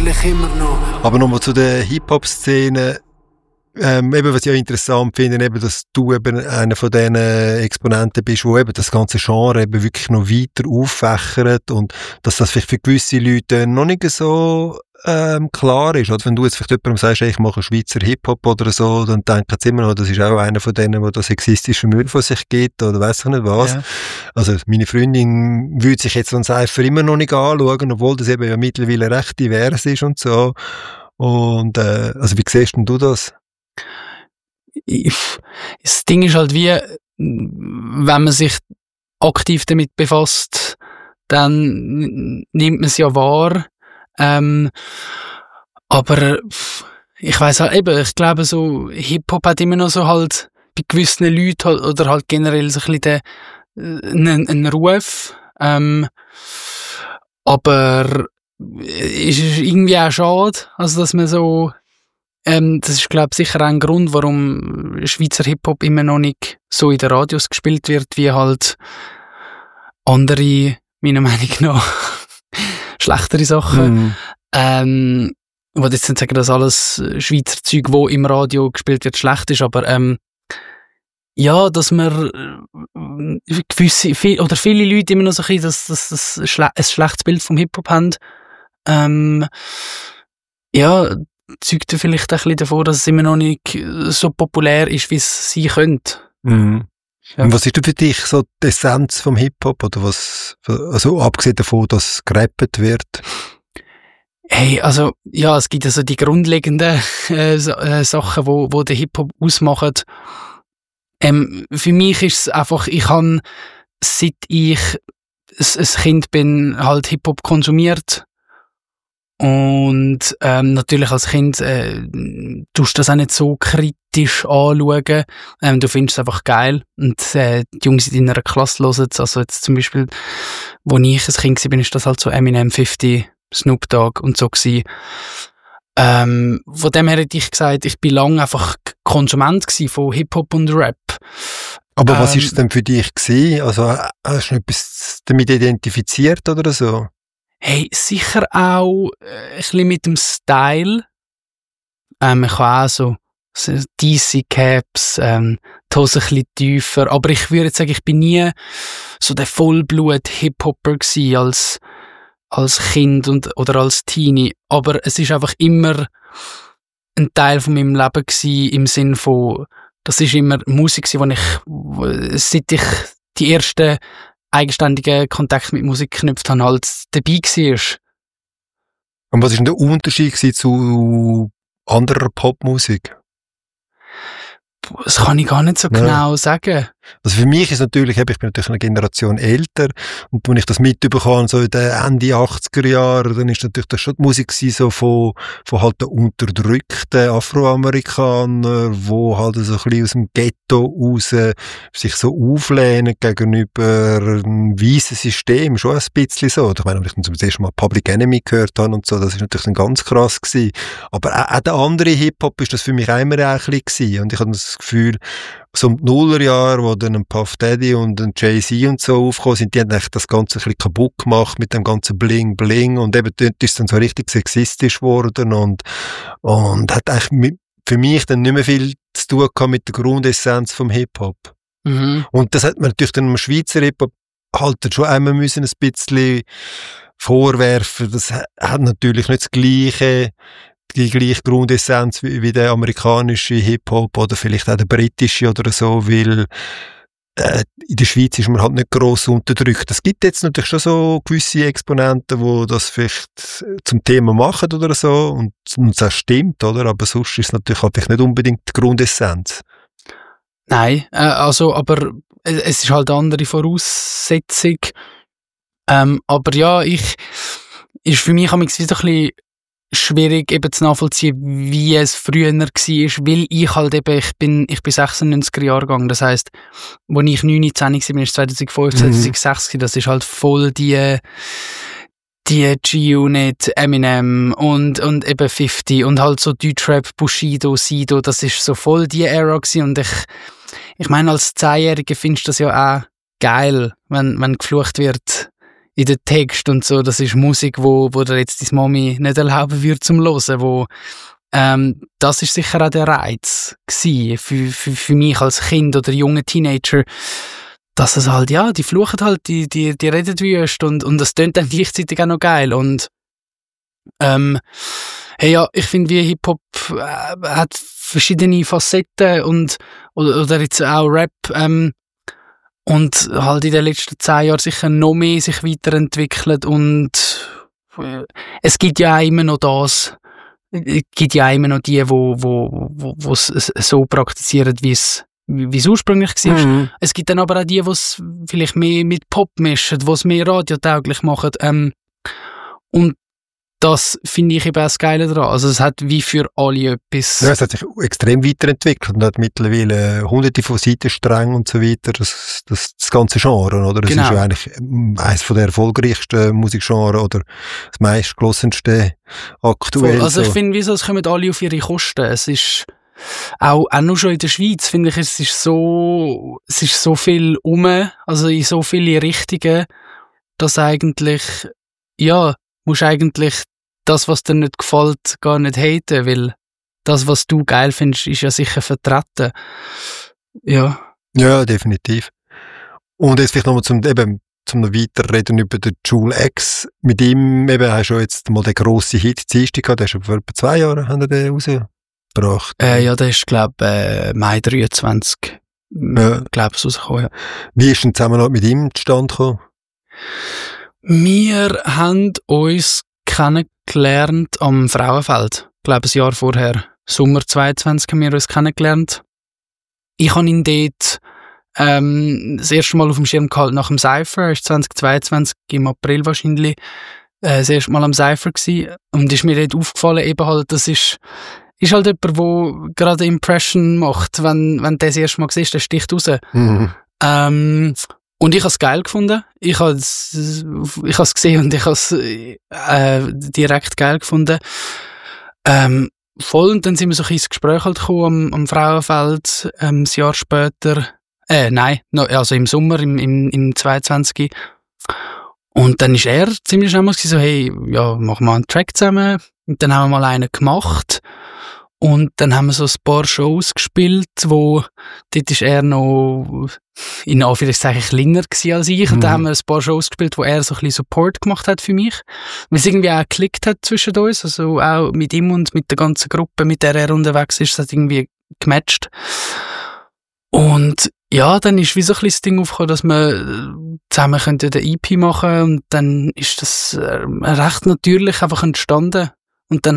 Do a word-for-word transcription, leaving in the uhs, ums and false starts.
eigentlich immer noch. Aber nochmal zu der Hip-Hop-Szene. Ähm, eben, was ich auch interessant finde, eben, dass du eben einer von diesen Exponenten bist, wo eben das ganze Genre eben wirklich noch weiter auffächert und dass das vielleicht für gewisse Leute noch nicht so ähm, klar ist. Oder wenn du jetzt vielleicht jemandem sagst, hey, ich mache Schweizer Hip-Hop oder so, dann denken sie immer noch, das ist auch einer von denen, der das sexistische Müll von sich gibt oder weiss ich nicht was. Ja. Also meine Freundin würde sich jetzt so einen Cypher immer noch nicht anschauen, obwohl das eben ja mittlerweile recht divers ist und so. Und äh, also wie siehst denn du das? Das Ding ist halt wie, wenn man sich aktiv damit befasst, dann nimmt man es ja wahr. Ähm, aber ich weiss halt eben, ich glaube so, Hip-Hop hat immer noch so halt bei gewissen Leuten halt, oder halt generell so ein bisschen den, einen, einen Ruf. Ähm, aber es ist irgendwie auch schade, also dass man so Ähm, das ist, glaube ich, sicher ein Grund, warum Schweizer Hip-Hop immer noch nicht so in den Radios gespielt wird, wie halt andere, meiner Meinung nach, schlechtere Sachen. Mhm. Ähm, ich wollte jetzt nicht sagen, dass alles Schweizer Zeug, wo im Radio gespielt wird, schlecht ist, aber ähm, ja, dass man äh, gewisse, viel, oder viele Leute immer noch so ein bisschen das, das, das schle- ein schlechtes Bild vom Hip-Hop haben. Ähm, ja, zeugt ja vielleicht ein bisschen davor, dass es immer noch nicht so populär ist, wie es sein könnte. Mhm. Ja. Und was ist denn für dich so die Essenz vom Hip-Hop? Oder was, also abgesehen davon, dass gerappt wird? Hey, also, ja, es gibt also die grundlegenden äh, so, äh, Sachen, wo, wo den Hip-Hop ausmachen. Ähm, für mich ist es einfach, ich habe, seit ich ein, ein Kind bin, halt Hip-Hop konsumiert. Und ähm, natürlich als Kind äh, tust du das auch nicht so kritisch anschauen. Ähm, du findest es einfach geil. Und äh, die Jungs in deiner Klasse hören es. Also jetzt zum Beispiel, wo ich ein Kind war, bin ich das halt so Eminem, fifty, Snoop Dogg und so gewesen. Ähm, von dem her hätte ich gesagt, ich bin lange einfach Konsument gewesen von Hip-Hop und Rap. Aber ähm, was ist es denn für dich gewesen? Also hast du etwas damit identifiziert oder so? Hey, sicher auch äh, ein bisschen mit dem Style. Ähm, ich habe auch so, so D C-Caps, ähm, die Hose ein bisschen tiefer. Aber ich würde sagen, ich bin nie so der Vollblut-Hip-Hopper gewesen als, als Kind und, oder als Teenie. Aber es ist einfach immer ein Teil von meinem Leben gewesen, im Sinn von, das ist immer Musik gewesen, wo ich, seit ich die ersten eigenständigen Kontakt mit Musik geknüpft habe, halt dabei war. Und was ist denn der Unterschied zu anderer Popmusik? Das kann ich gar nicht so ja. genau sagen. Also für mich ist natürlich, ich bin natürlich eine Generation älter und wenn ich das mitbekomme, so in den Ende achtziger Jahre, dann ist natürlich das schon die Musik so von, von halt den unterdrückten Afroamerikanern, wo halt so ein bisschen aus dem Ghetto raus sich so auflehnen gegenüber einem weißen System, schon ein bisschen so. Ich meine, wenn ich zum ersten Mal Public Enemy gehört habe und so, das ist natürlich dann ganz krass gewesen. Aber auch, auch der andere Hip-Hop ist das für mich immer ein bisschen gewesen. Und ich habe das Gefühl, so um die Nullerjahre, wo dann ein Puff Daddy und ein Jay-Z und so aufgekommen sind, die haben eigentlich das Ganze ein bisschen kaputt gemacht mit dem ganzen Bling-Bling und eben dort ist es dann so richtig sexistisch geworden und, und hat eigentlich mit, für mich dann nicht mehr viel zu tun gehabt mit der Grundessenz vom Hip-Hop. Mhm. Und das hat man natürlich dann im Schweizer Hip-Hop halt dann schon einmal müssen ein bisschen vorwerfen. Das hat natürlich nicht das Gleiche, die gleiche Grundessenz wie, wie der amerikanische Hip-Hop oder vielleicht auch der britische oder so, weil äh, in der Schweiz ist man halt nicht gross unterdrückt. Es gibt jetzt natürlich schon so gewisse Exponenten, die das vielleicht zum Thema machen oder so und, und das stimmt, oder? Aber sonst ist es natürlich halt nicht unbedingt die Grundessenz. Nein, äh, also, aber es ist halt eine andere Voraussetzung. Ähm, aber ja, ich, ist für mich manchmal wieder ein bisschen schwierig eben zu nachvollziehen, wie es früher war, weil ich halt eben, ich bin, ich bin sechsundneunziger Jahrgang, das heisst, als ich neun, zehn war, bin ich zweitausendfünf, mhm. zweitausendsechs, das ist halt voll die, die G-Unit, Eminem und, und eben fifty und halt so Deutschrap, Bushido, Sido, das ist so voll die Ära gewesen und ich, ich meine, als Zehnjähriger findest du das ja auch geil, wenn, wenn geflucht wird in den Text und so, das ist Musik, wo, wo dir jetzt deine Mami nicht erlauben würde zum Hören, wo ähm, das ist sicher auch der Reiz gewesen, für, für, für mich als Kind oder junge Teenager, dass es halt, ja, die fluchen halt, die, die, die reden wüst und, und das tönt dann gleichzeitig auch noch geil und ähm, hey, ja, ich finde, wie Hip-Hop äh, hat verschiedene Facetten und oder, oder jetzt auch Rap ähm, und halt in den letzten zehn Jahren sicher noch mehr sich weiterentwickelt und äh, es gibt ja auch immer noch das, es gibt ja auch immer noch die, wo wo wo wo es so praktizieren, wie es wie es ursprünglich war. Mhm. Es gibt dann aber auch die, die es vielleicht mehr mit Pop mischen, die es mehr radiotauglich machen. Ähm, und das finde ich eben auch das Geile daran. Also es hat wie für alle etwas. Ja, es hat sich extrem weiterentwickelt und hat mittlerweile hunderte von Seitensträngen und so weiter. Das, das, das ganze Genre, oder? Das genau. ist ja eigentlich eines von der erfolgreichsten Musikgenres oder das meistgelosenste aktuell. Voll. Also ich so. finde, wieso, es kommen alle auf ihre Kosten. Es ist auch, auch nur schon in der Schweiz, finde ich, es ist so, es ist so viel um, also in so viele Richtungen, dass eigentlich, ja, musst eigentlich das, was dir nicht gefällt, gar nicht haten, weil das, was du geil findest, ist ja sicher vertreten. Ja. Ja, definitiv. Und jetzt vielleicht nochmal zum, eben, zum noch weiterreden über den Jul X. Mit ihm eben hast du jetzt mal den grossen Hit Dienstag gehabt, der ist schon vor etwa zwei Jahren, haben wir den rausgebracht. Äh, ja, der ist, glaube ich, äh, Mai dreiundzwanzig, ja. glaube ich, rausgekommen, ja. Wie ist denn zusammen mit ihm zustande gekommen? Wir haben uns kennengelernt am Frauenfeld. Ich glaube, ein Jahr vorher. Sommer zweiundzwanzig haben wir uns kennengelernt. Ich habe ihn dort ähm, das erste Mal auf dem Schirm gehalten nach dem Cypher. Er war zwanzig zweiundzwanzig, im April wahrscheinlich, äh, das erste Mal am Cypher gewesen. Und ist mir dort aufgefallen, eben halt, das ist, ist halt jemand, der gerade Impression macht. Wenn, wenn du das erste Mal siehst, der sticht raus. Mhm. Ähm, Und ich habe es geil gefunden. Ich habe es ich has gesehen und ich habe es äh, direkt geil gefunden. Ähm, voll, und dann sind wir so ein ins Gespräch halt gekommen am, am Frauenfeld, ähm, ein Jahr später. Äh, nein, no, also im Sommer, im, im, im zweiundzwanzig. Und dann ist er ziemlich schnell mal so, hey, ja, machen wir einen Track zusammen. Und dann haben wir mal einen gemacht. Und dann haben wir so ein paar Shows gespielt, wo, dort ist er noch, in Anführungszeichen, kleiner gewesen als ich. Mhm. Und dann haben wir ein paar Shows gespielt, wo er so ein bisschen Support gemacht hat für mich. Weil es irgendwie auch geklickt hat zwischen uns. Also auch mit ihm und mit der ganzen Gruppe, mit der er unterwegs ist, es hat irgendwie gematcht. Und ja, dann ist wie so ein bisschen das Ding aufgekommen, dass wir zusammen eine E P machen könnten. Und dann ist das recht natürlich einfach entstanden. Und dann